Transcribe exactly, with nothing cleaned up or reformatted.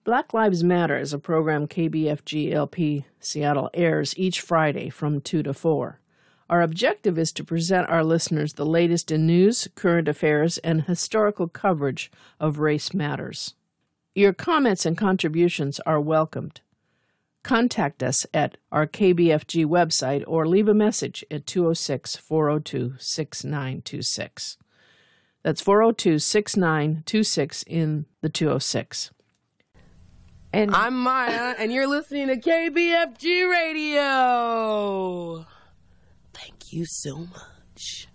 Black Lives Matter is a program K B F G L P Seattle airs each Friday from two to four. Our objective is to present our listeners the latest in news, current affairs, and historical coverage of race matters. Your comments and contributions are welcomed. Contact us at our K B F G website or leave a message at two oh six, four oh two, six nine two six. That's four oh two, six nine two six in the two oh six. And I'm Maya, and you're listening to K B F G Radio. Thank you so much.